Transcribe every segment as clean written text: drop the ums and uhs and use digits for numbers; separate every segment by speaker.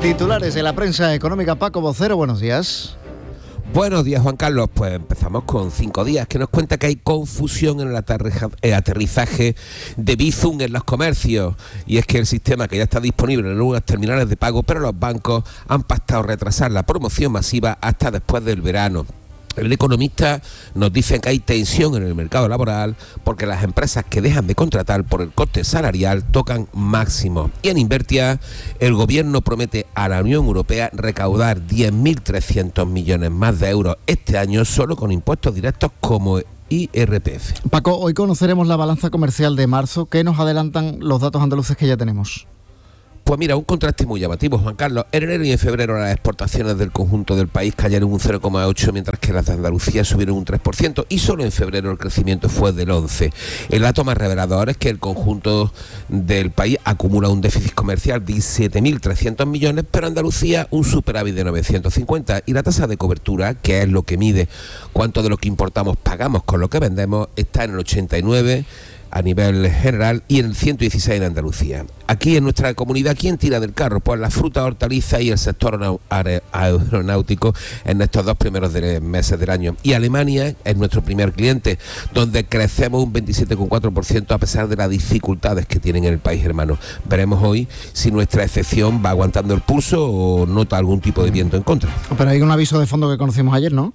Speaker 1: Titulares de la prensa económica. Paco Vocero, buenos días.
Speaker 2: Buenos días, Juan Carlos. Pues empezamos con 5 días, que nos cuenta que hay confusión en el aterrizaje de Bizum en los comercios. Y es que el sistema que ya está disponible en algunas terminales de pago, pero los bancos han pactado retrasar la promoción masiva hasta después del verano. El Economista nos dice que hay tensión en el mercado laboral porque las empresas que dejan de contratar por el coste salarial tocan máximo. Y en Invertia, el gobierno promete a la Unión Europea recaudar 10.300 millones más de euros este año solo con impuestos directos como IRPF.
Speaker 1: Paco, hoy conoceremos la balanza comercial de marzo. ¿Qué nos adelantan los datos andaluces que ya tenemos?
Speaker 2: Pues mira, un contraste muy llamativo, Juan Carlos. En enero y en febrero las exportaciones del conjunto del país cayeron un 0,8%, mientras que las de Andalucía subieron un 3%, y solo en febrero el crecimiento fue del 11%. El dato más revelador es que el conjunto del país acumula un déficit comercial de 7.300 millones, pero Andalucía un superávit de 950, y la tasa de cobertura, que es lo que mide cuánto de lo que importamos pagamos con lo que vendemos, está en el 89% a nivel general y en el 116 en Andalucía. Aquí en nuestra comunidad, ¿quién tira del carro? Pues la fruta, hortaliza y el sector aeronáutico en estos 2 primeros meses del año. Y Alemania es nuestro primer cliente, donde crecemos un 27,4% a pesar de las dificultades que tienen en el país hermano. Veremos hoy si nuestra excepción va aguantando el pulso o nota algún tipo de viento en contra.
Speaker 1: Pero hay un aviso de fondo que conocimos ayer, ¿no?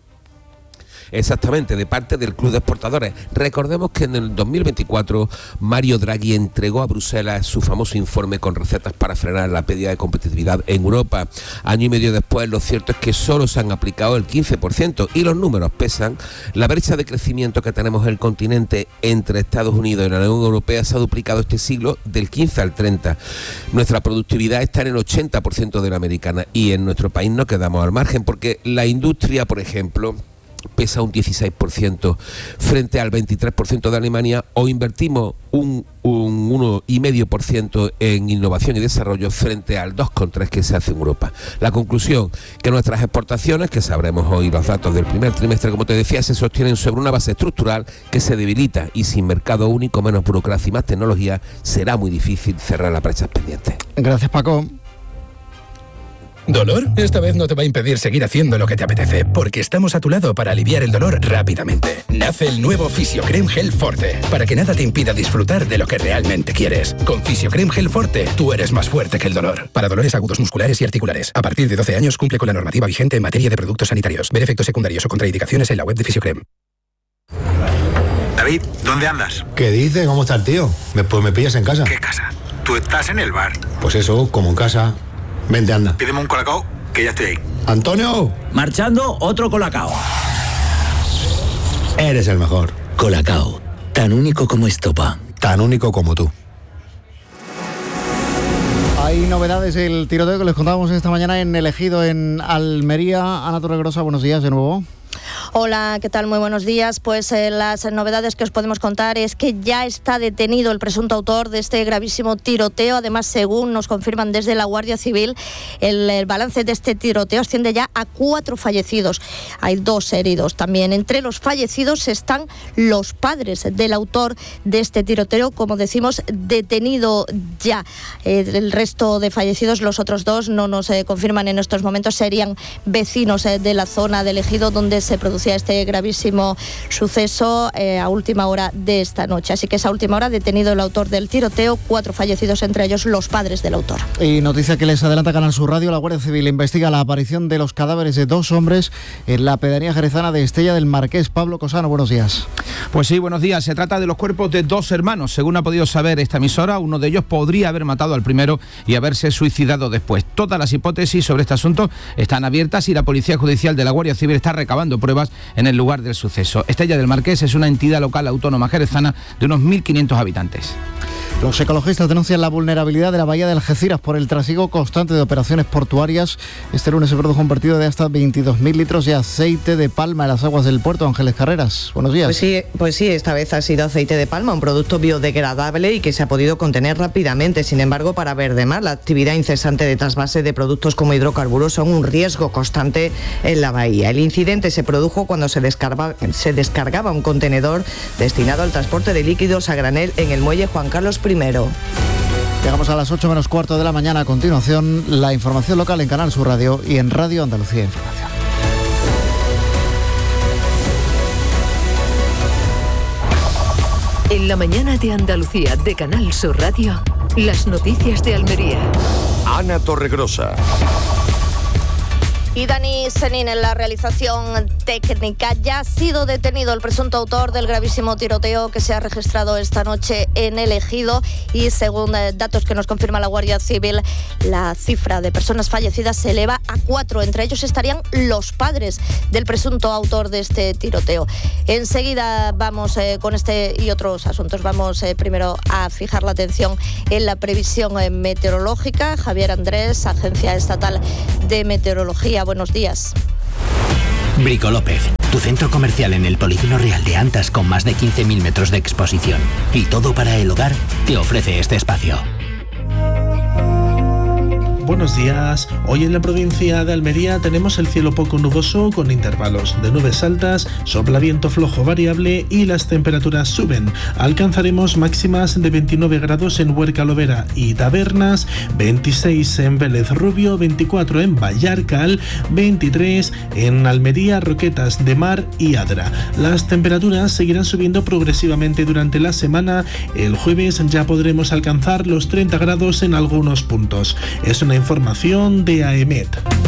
Speaker 2: Exactamente, de parte del Club de Exportadores. Recordemos que en el 2024 Mario Draghi entregó a Bruselas su famoso informe con recetas para frenar la pérdida de competitividad en Europa. Año y medio después, lo cierto es que solo se han aplicado el 15% y los números pesan. La brecha de crecimiento que tenemos en el continente entre Estados Unidos y la Unión Europea se ha duplicado este siglo del 15 al 30. Nuestra productividad está en el 80% de la americana y en nuestro país no quedamos al margen porque la industria, por ejemplo, pesa un 16% frente al 23% de Alemania, o invertimos un 1,5% en innovación y desarrollo frente al 2,3% que se hace en Europa. La conclusión, que nuestras exportaciones, que sabremos hoy los datos del primer trimestre, como te decía, se sostienen sobre una base estructural que se debilita, y sin mercado único, menos burocracia y más tecnología, será muy difícil cerrar las brechas pendientes.
Speaker 1: Gracias, Paco.
Speaker 3: ¿Dolor? Esta vez no te va a impedir seguir haciendo lo que te apetece, porque estamos a tu lado para aliviar el dolor rápidamente. Nace el nuevo Fisiocrem Gel Forte, para que nada te impida disfrutar de lo que realmente quieres. Con Fisiocrem Gel Forte, tú eres más fuerte que el dolor. Para dolores agudos musculares y articulares. A partir de 12 años cumple con la normativa vigente en materia de productos sanitarios. Ver efectos secundarios o contraindicaciones en la web de Fisiocrem.
Speaker 4: David, ¿dónde andas?
Speaker 5: ¿Qué dice? ¿Cómo está el tío? Pues me pillas en casa.
Speaker 4: ¿Qué casa? Tú estás en el bar.
Speaker 5: Pues eso, como en casa. Vente, anda.
Speaker 4: Pídeme un colacao, que ya estoy ahí.
Speaker 5: ¡Antonio!
Speaker 6: Marchando, otro colacao.
Speaker 5: Eres el mejor.
Speaker 6: Colacao, tan único como estopa.
Speaker 5: Tan único como tú.
Speaker 1: Hay novedades del tiroteo que les contábamos esta mañana en El Ejido, en Almería. Ana Torregrosa, buenos días de nuevo.
Speaker 7: Hola, ¿qué tal? Muy buenos días. Pues las novedades que os podemos contar es que ya está detenido el presunto autor de este gravísimo tiroteo. Además, según nos confirman desde la Guardia Civil, el balance de este tiroteo asciende ya a 4 fallecidos. Hay 2 heridos también. Entre los fallecidos están los padres del autor de este tiroteo, como decimos, detenido ya. El resto de fallecidos, los otros 2, no nos confirman en estos momentos, serían vecinos de la zona del Ejido donde se producía este gravísimo suceso a última hora de esta noche. Así que es a última hora detenido el autor del tiroteo, 4 fallecidos, entre ellos los padres del autor.
Speaker 1: Y noticia que les adelanta Canal Sur Radio: la Guardia Civil investiga la aparición de los cadáveres de 2 hombres en la pedanía jerezana de Estella del Marqués. Pablo Cosano, buenos días.
Speaker 8: Pues sí, buenos días. Se trata de los cuerpos de 2 hermanos. Según ha podido saber esta emisora, uno de ellos podría haber matado al primero y haberse suicidado después. Todas las hipótesis sobre este asunto están abiertas y la Policía Judicial de la Guardia Civil está recabando pruebas en el lugar del suceso. Estella del Marqués es una entidad local autónoma jerezana de unos 1.500 habitantes.
Speaker 1: Los ecologistas denuncian la vulnerabilidad de la bahía de Algeciras por el trasiego constante de operaciones portuarias. Este lunes se produjo un vertido de hasta 22.000 litros de aceite de palma en las aguas del puerto. Ángeles Carreras, buenos días.
Speaker 9: Pues sí, esta vez ha sido aceite de palma, un producto biodegradable y que se ha podido contener rápidamente. Sin embargo, para Verdemar, la actividad incesante de trasvase de productos como hidrocarburos son un riesgo constante en la bahía. El incidente se produjo cuando se descargaba un contenedor destinado al transporte de líquidos a granel en el muelle Juan Carlos I.
Speaker 1: Llegamos a las 8 menos cuarto de la mañana. A continuación, la información local en Canal Sur Radio y en Radio Andalucía Información.
Speaker 10: En la mañana de Andalucía de Canal Sur Radio, las noticias de Almería.
Speaker 11: Ana Torregrosa.
Speaker 7: Y Dani Senín en la realización técnica. Ya ha sido detenido el presunto autor del gravísimo tiroteo que se ha registrado esta noche en El Ejido, y según datos que nos confirma la Guardia Civil, la cifra de personas fallecidas se eleva a 4. Entre ellos estarían los padres del presunto autor de este tiroteo. Enseguida vamos con este y otros asuntos. Vamos primero a fijar la atención en la previsión meteorológica. Javier Andrés, Agencia Estatal de Meteorología. Buenos días.
Speaker 12: Brico López, tu centro comercial en el Polígono Real de Antas con más de 15.000 metros de exposición. Y todo para el hogar te ofrece este espacio.
Speaker 13: Buenos días. Hoy en la provincia de Almería tenemos el cielo poco nuboso con intervalos de nubes altas, sopla viento flojo variable y las temperaturas suben. Alcanzaremos máximas de 29 grados en Huerca Lovera y Tabernas, 26 en Vélez Rubio, 24 en Vallarcal, 23 en Almería, Roquetas de Mar y Adra. Las temperaturas seguirán subiendo progresivamente durante la semana. El jueves ya podremos alcanzar los 30 grados en algunos puntos. Es una información de AEMET.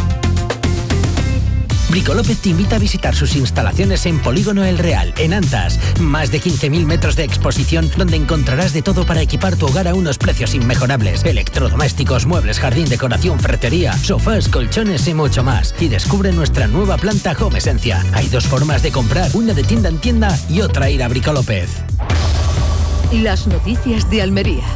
Speaker 12: Brico López te invita a visitar sus instalaciones en Polígono El Real, en Antas. Más de 15.000 metros de exposición donde encontrarás de todo para equipar tu hogar a unos precios inmejorables. Electrodomésticos, muebles, jardín, decoración, ferretería, sofás, colchones y mucho más. Y descubre nuestra nueva planta Home Esencia. Hay 2 formas de comprar, una de tienda en tienda y otra ir a Brico López.
Speaker 10: Las noticias de Almería.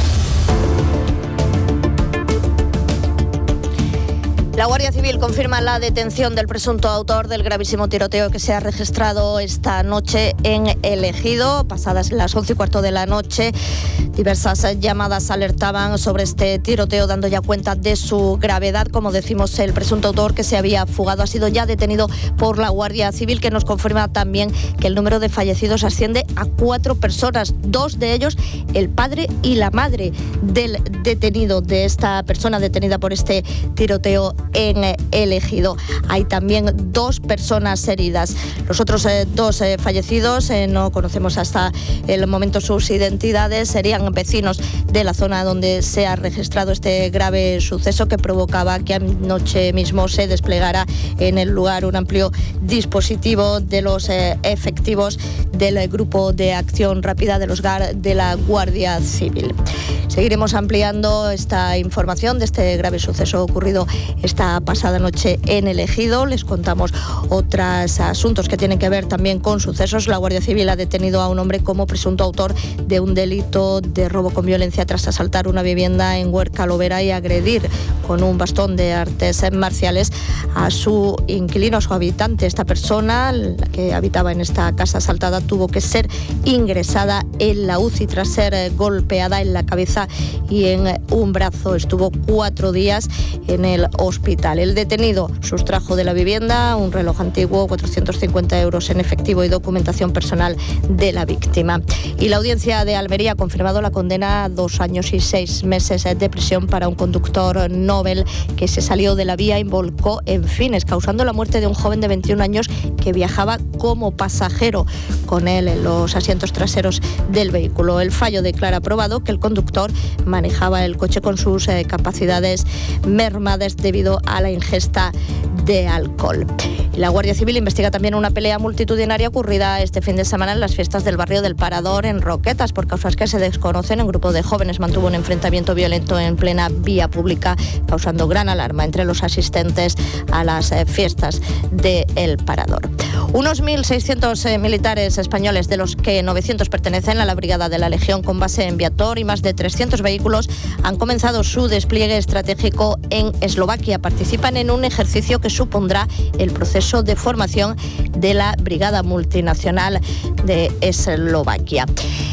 Speaker 7: La Guardia Civil confirma la detención del presunto autor del gravísimo tiroteo que se ha registrado esta noche en El Ejido. Pasadas las 11:15 de la noche, diversas llamadas alertaban sobre este tiroteo, dando ya cuenta de su gravedad. Como decimos, el presunto autor, que se había fugado, ha sido ya detenido por la Guardia Civil, que nos confirma también que el número de fallecidos asciende a 4 personas, 2 de ellos el padre y la madre del detenido, de esta persona detenida por este tiroteo en El Ejido. Hay también 2 personas heridas. Los otros 2 fallecidos, no conocemos hasta el momento sus identidades, serían vecinos de la zona donde se ha registrado este grave suceso, que provocaba que anoche mismo se desplegara en el lugar un amplio dispositivo de los efectivos del Grupo de Acción Rápida de los GAR de la Guardia Civil. Seguiremos ampliando esta información de este grave suceso ocurrido esta pasada noche en El Ejido. Les contamos otros asuntos que tienen que ver también con sucesos. La Guardia Civil ha detenido a un hombre como presunto autor de un delito de robo con violencia tras asaltar una vivienda en Huerca Lovera y agredir con un bastón de artes marciales a su inquilino, a su habitante. Esta persona, la que habitaba en esta casa asaltada, tuvo que ser ingresada en la UCI tras ser golpeada en la cabeza y en un brazo. Estuvo 4 días en el hospital. El detenido sustrajo de la vivienda un reloj antiguo, 450 euros en efectivo y documentación personal de la víctima. Y la Audiencia de Almería ha confirmado la condena a 2 años y 6 meses de prisión para un conductor Nobel que se salió de la vía y volcó en Fines, causando la muerte de un joven de 21 años que viajaba como pasajero con él en los asientos traseros del vehículo. El fallo declara probado que el conductor manejaba el coche con sus capacidades mermadas debido a la ingesta de alcohol. La Guardia Civil investiga también una pelea multitudinaria ocurrida este fin de semana en las fiestas del barrio del Parador en Roquetas. Por causas que se desconocen, un grupo de jóvenes mantuvo un enfrentamiento violento en plena vía pública, causando gran alarma entre los asistentes a las fiestas del Parador. Unos 1.600 militares españoles, de los que 900 pertenecen a la Brigada de la Legión con base en Viator, y más de 300 vehículos han comenzado su despliegue estratégico en Eslovaquia. Participan en un ejercicio que supondrá el proceso de formación de la Brigada Multinacional de Eslovaquia.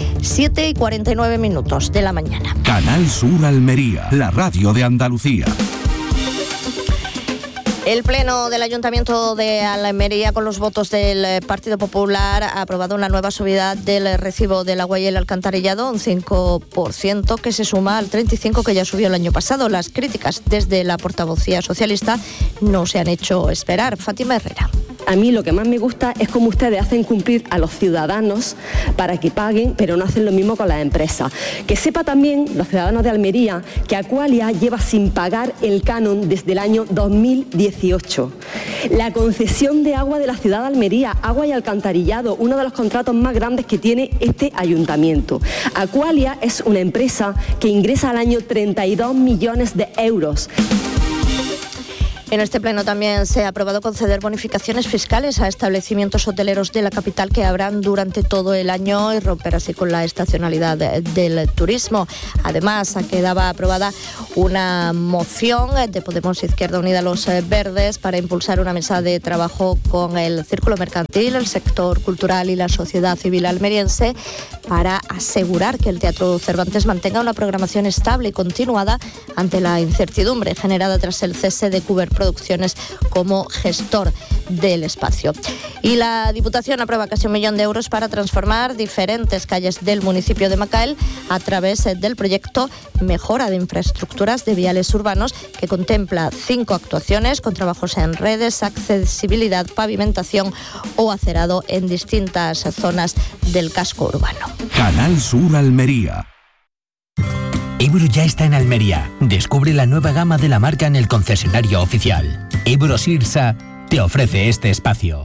Speaker 7: 7:49 de la mañana.
Speaker 11: Canal Sur Almería, la radio de Andalucía.
Speaker 7: El Pleno del Ayuntamiento de Almería, con los votos del Partido Popular, ha aprobado una nueva subida del recibo del agua y el alcantarillado, un 5%, que se suma al 35% que ya subió el año pasado. Las críticas desde la portavocía socialista no se han hecho esperar. Fátima Herrera.
Speaker 14: A mí lo que más me gusta es cómo ustedes hacen cumplir a los ciudadanos para que paguen, pero no hacen lo mismo con las empresas. Que sepa también los ciudadanos de Almería que Aqualia lleva sin pagar el canon desde el año 2018. La concesión de agua de la ciudad de Almería, agua y alcantarillado, uno de los contratos más grandes que tiene este ayuntamiento. Aqualia es una empresa que ingresa al año 32 millones de euros.
Speaker 7: En este pleno también se ha aprobado conceder bonificaciones fiscales a establecimientos hoteleros de la capital que abran durante todo el año y romper así con la estacionalidad del turismo. Además, quedaba aprobada una moción de Podemos Izquierda Unida Los Verdes para impulsar una mesa de trabajo con el círculo mercantil, el sector cultural y la sociedad civil almeriense para asegurar que el Teatro Cervantes mantenga una programación estable y continuada ante la incertidumbre generada tras el cese de Cuber Producciones como gestor del espacio. Y la Diputación aprueba casi 1 millón de euros para transformar diferentes calles del municipio de Macael a través del proyecto Mejora de Infraestructuras de Viales Urbanos, que contempla 5 actuaciones con trabajos en redes, accesibilidad, pavimentación o acerado en distintas zonas del casco urbano.
Speaker 15: Canal Sur Almería.
Speaker 12: Ebro ya está en Almería. Descubre la nueva gama de la marca en el concesionario oficial. Ebro Sirsa te ofrece este espacio.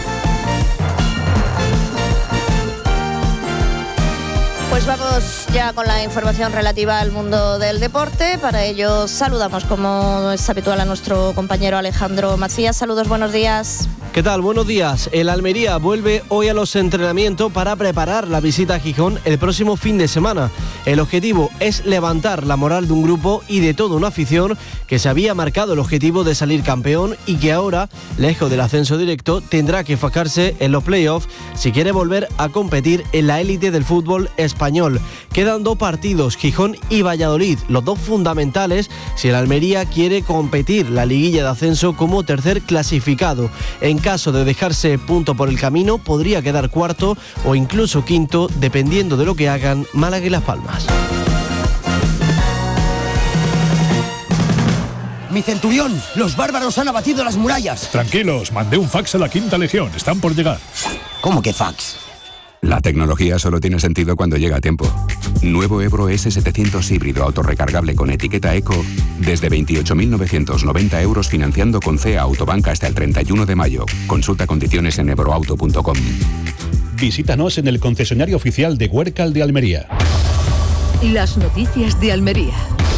Speaker 7: Pues vamos ya con la información relativa al mundo del deporte. Para ello saludamos, como es habitual, a nuestro compañero Alejandro Macías. Saludos, buenos días.
Speaker 16: ¿Qué tal? Buenos días. El Almería vuelve hoy a los entrenamientos para preparar la visita a Gijón el próximo fin de semana. El objetivo es levantar la moral de un grupo y de toda una afición que se había marcado el objetivo de salir campeón y que ahora, lejos del ascenso directo, tendrá que enfocarse en los playoffs si quiere volver a competir en la élite del fútbol español. Quedan 2 partidos, Gijón y Valladolid, los 2 fundamentales si el Almería quiere competir la liguilla de ascenso como tercer clasificado. En caso de dejarse punto por el camino, podría quedar cuarto o incluso quinto, dependiendo de lo que hagan Málaga y Las Palmas.
Speaker 17: Mi centurión, los bárbaros han abatido las murallas.
Speaker 18: Tranquilos, mandé un fax a la 5ª Legión, están por llegar.
Speaker 17: ¿Cómo que fax?
Speaker 19: La tecnología solo tiene sentido cuando llega a tiempo. Nuevo Ebro S700 híbrido autorrecargable con etiqueta Eco desde 28.990 euros financiando con CEA Autobank hasta el 31 de mayo. Consulta condiciones en ebroauto.com.
Speaker 18: Visítanos en el concesionario oficial de Huércal de Almería.
Speaker 10: Las noticias de Almería.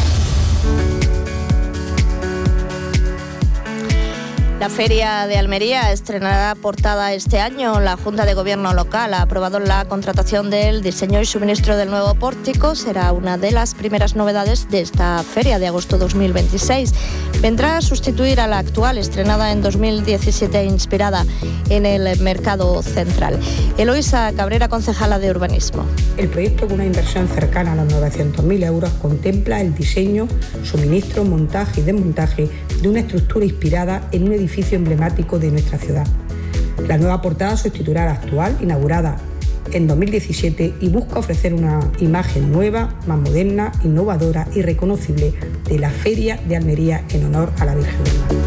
Speaker 7: La Feria de Almería estrenará portada este año. La Junta de Gobierno local ha aprobado la contratación del diseño y suministro del nuevo pórtico. Será una de las primeras novedades de esta feria de agosto 2026. Vendrá a sustituir a la actual, estrenada en 2017 e inspirada en el mercado central. Eloísa Cabrera, concejala de Urbanismo.
Speaker 20: El proyecto, con una inversión cercana a los 900.000 euros, contempla el diseño, suministro, montaje y desmontaje de una estructura inspirada en un edificio emblemático de nuestra ciudad. La nueva portada sustituirá a la actual, inaugurada en 2017, y busca ofrecer una imagen nueva, más moderna, innovadora y reconocible de la Feria de Almería en honor a la Virgen del Mar.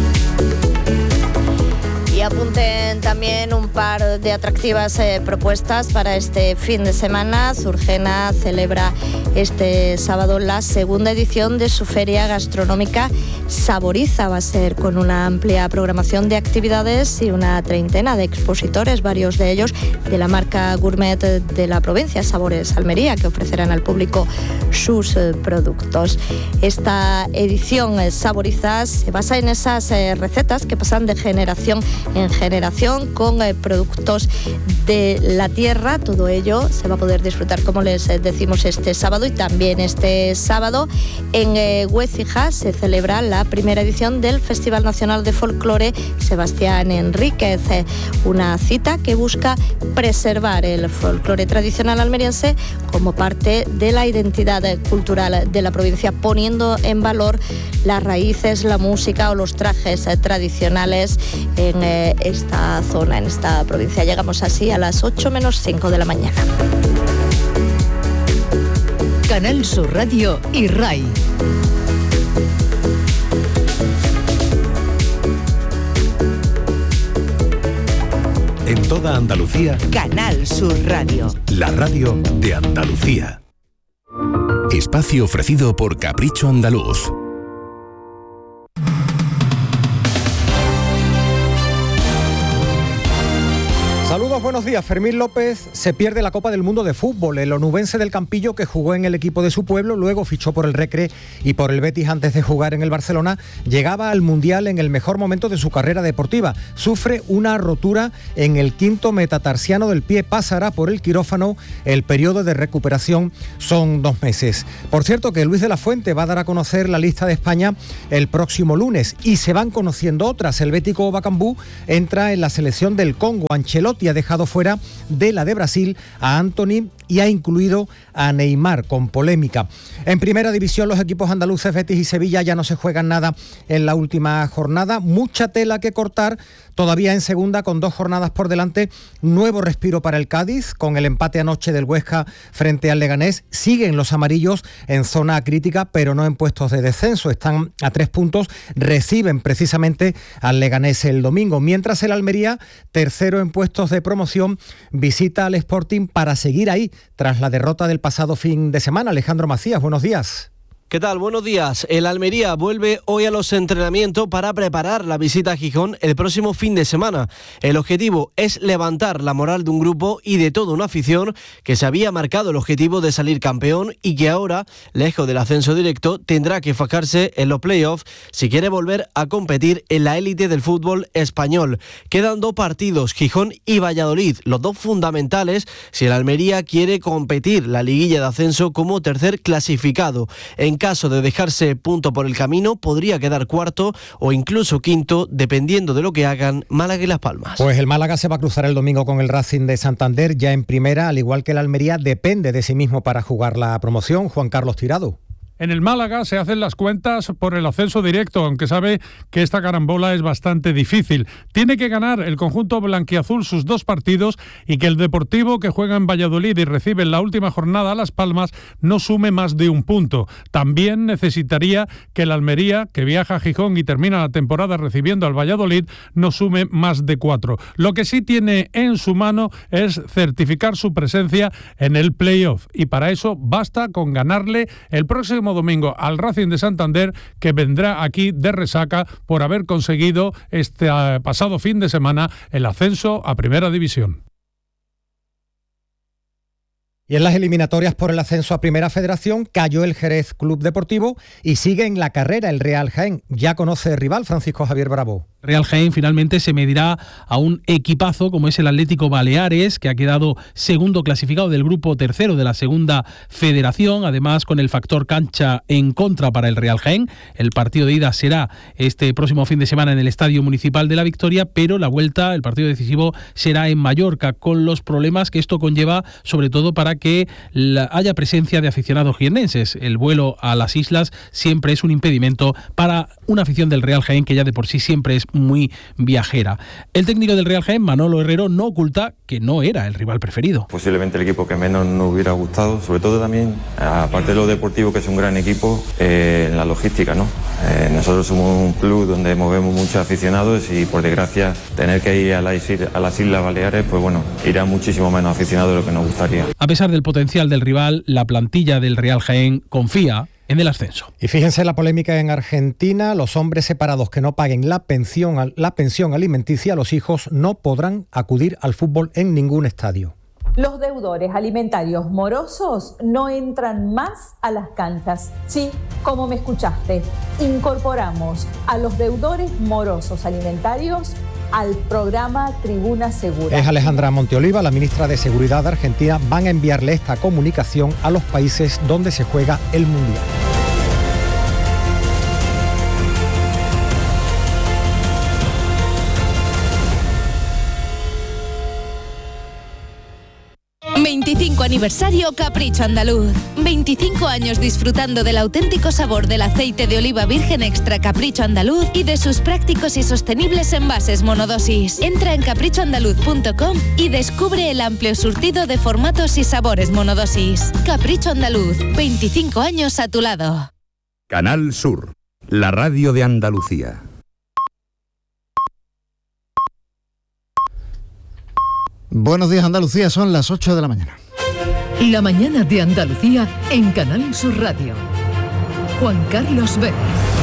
Speaker 7: Y apunten también un par de atractivas propuestas para este fin de semana. Zurgena celebra este sábado la 2ª edición de su feria gastronómica Saboriza. Va a ser con una amplia programación de actividades y una treintena de expositores, varios de ellos de la marca gourmet de la provincia, Sabores Almería, que ofrecerán al público sus productos. Esta edición Saboriza se basa en esas recetas que pasan de generación en generación con productos de la tierra. Todo ello se va a poder disfrutar, como les decimos, este sábado pasado y también este sábado en Huécija se celebra la primera edición del Festival Nacional de Folclore Sebastián Enríquez, una cita que busca preservar el folclore tradicional almeriense como parte de la identidad cultural de la provincia, poniendo en valor las raíces, la música o los trajes tradicionales en esta zona, en esta provincia. Llegamos así a las 8 menos 5 de la mañana.
Speaker 10: Canal Sur Radio y RAI.
Speaker 15: En toda Andalucía,
Speaker 21: Canal Sur Radio.
Speaker 15: la radio de Andalucía. Espacio ofrecido por Capricho Andaluz.
Speaker 22: Saludos, buenos días. Fermín López se pierde la Copa del Mundo de Fútbol. El onubense del Campillo, que jugó en el equipo de su pueblo, luego fichó por el Recre y por el Betis antes de jugar en el Barcelona, llegaba al Mundial en el mejor momento de su carrera deportiva. Sufre una rotura en el quinto metatarsiano del pie, pasará por el quirófano. El periodo de recuperación son 2 meses. Por cierto, que Luis de la Fuente va a dar a conocer la lista de España el próximo lunes y se van conociendo otras. El bético Bacambú entra en la selección del Congo. Ancelotti ha dejado fuera de la de Brasil a Antony y ha incluido a Neymar, con polémica. En primera división, los equipos andaluces Betis y Sevilla ya no se juegan nada en la última jornada. Mucha tela que cortar todavía en segunda, con 2 jornadas por delante. Nuevo respiro para el Cádiz, con el empate anoche del Huesca frente al Leganés. Siguen los amarillos en zona crítica, pero no en puestos de descenso. Están a 3 puntos, reciben precisamente al Leganés el domingo. Mientras el Almería, tercero en puestos de promoción, visita al Sporting para seguir ahí tras la derrota del pasado fin de semana. Alejandro Macías, buenos días.
Speaker 16: ¿Qué tal? Buenos días. El Almería vuelve hoy a los entrenamientos para preparar la visita a Gijón el próximo fin de semana. El objetivo es levantar la moral de un grupo y de toda una afición que se había marcado el objetivo de salir campeón y que ahora, lejos del ascenso directo, tendrá que enfocarse en los playoffs si quiere volver a competir en la élite del fútbol español. Quedan 2 partidos, Gijón y Valladolid, los 2 fundamentales si el Almería quiere competir la liguilla de ascenso como tercer clasificado. En caso de dejarse punto por el camino, podría quedar cuarto o incluso quinto, dependiendo de lo que hagan Málaga y Las Palmas.
Speaker 22: Pues el Málaga se va a cruzar el domingo con el Racing de Santander, ya en primera, al igual que el Almería depende de sí mismo para jugar la promoción. Juan Carlos Tirado.
Speaker 23: En el Málaga se hacen las cuentas por el ascenso directo, aunque sabe que esta carambola es bastante difícil. Tiene que ganar el conjunto blanquiazul sus 2 partidos y que el Deportivo, que juega en Valladolid y recibe en la última jornada a Las Palmas, no sume más de 1 punto. También necesitaría que el Almería, que viaja a Gijón y termina la temporada recibiendo al Valladolid, no sume más de 4. Lo que sí tiene en su mano es certificar su presencia en el playoff, y para eso basta con ganarle el próximo domingo al Racing de Santander, que vendrá aquí de resaca por haber conseguido este pasado fin de semana el ascenso a Primera División.
Speaker 22: Y en las eliminatorias por el ascenso a Primera Federación cayó el Jerez Club Deportivo y sigue en la carrera el Real Jaén. Ya conoce rival, Francisco Javier Bravo.
Speaker 24: Real Jaén finalmente se medirá a un equipazo como es el Atlético Baleares, que ha quedado segundo clasificado del grupo tercero de la Segunda Federación, además con el factor cancha en contra para el Real Jaén. El partido de ida será este próximo fin de semana en el Estadio Municipal de La Victoria, pero la vuelta, el partido decisivo, será en Mallorca, con los problemas que esto conlleva, sobre todo para que haya presencia de aficionados jiennenses. El vuelo a las islas siempre es un impedimento para una afición del Real Jaén, que ya de por sí siempre es muy viajera. El técnico del Real Jaén, Manolo Herrero, no oculta que no era el rival preferido.
Speaker 25: Posiblemente el equipo que menos nos hubiera gustado, sobre todo también, aparte de lo deportivo, que es un gran equipo, en la logística, ¿no? Nosotros somos un club donde movemos muchos aficionados y, por desgracia, tener que ir a las Islas Baleares, pues bueno, irá muchísimo menos aficionados de lo que nos gustaría.
Speaker 24: A pesar del potencial del rival, la plantilla del Real Jaén confía en el ascenso.
Speaker 22: Y fíjense la polémica en Argentina. Los hombres separados que no paguen la pensión alimenticia a los hijos no podrán acudir al fútbol en ningún estadio.
Speaker 26: Los deudores alimentarios morosos no entran más a las canchas. Sí, como me escuchaste, incorporamos a los deudores morosos alimentarios al programa Tribuna Segura.
Speaker 22: Es Alejandra Monteoliva, la ministra de Seguridad de Argentina. Van a enviarle esta comunicación a los países donde se juega el Mundial.
Speaker 2: ...25 aniversario Capricho Andaluz. 25 años disfrutando del auténtico sabor del aceite de oliva virgen extra Capricho Andaluz y de sus prácticos y sostenibles envases monodosis. Entra en caprichoandaluz.com y descubre el amplio surtido de formatos y sabores monodosis. Capricho Andaluz, 25 años a tu lado.
Speaker 11: Canal Sur, la radio de Andalucía.
Speaker 1: Buenos días, Andalucía, son las 8 de la mañana.
Speaker 10: La mañana de Andalucía en Canal Sur Radio. Juan Carlos Vélez.